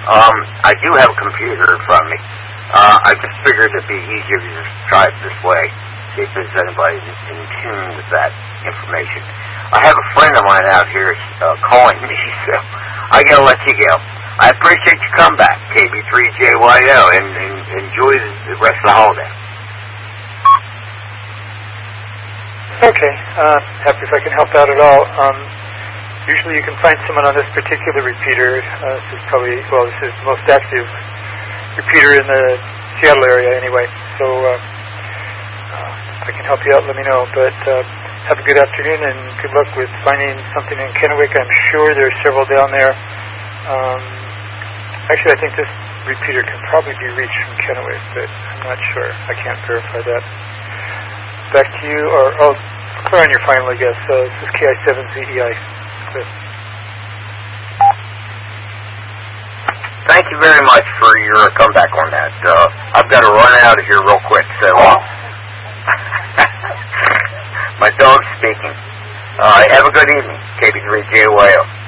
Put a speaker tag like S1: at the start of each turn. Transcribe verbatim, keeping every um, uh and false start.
S1: Um, I do have a computer in front of me. Uh, I just figured it'd be easier to just try it this way, see if there's anybody in, in tune with that information. I have a friend of mine out here uh, calling me, so I gotta let you go. I appreciate your comeback, K B three J Y O, and, and enjoy the rest of the holiday.
S2: Okay, uh, happy if I can help out at all. Um, usually you can find someone on this particular repeater. Uh, this is probably, well, this is the most active repeater in the Seattle area anyway. So uh, uh, if I can help you out, let me know. But uh, have a good afternoon and good luck with finding something in Kennewick. I'm sure there are several down there. Um, actually, I think this repeater can probably be reached from Kennewick, but I'm not sure. I can't verify that. Back to you, or, oh, clear on your final, I guess. Uh, this is K I seven Z E I. Clear.
S1: Thank you very much for your comeback on that. Uh, I've got to run out of here real quick, so uh, my dog's speaking. Uh, have a good evening, K B three J Y O.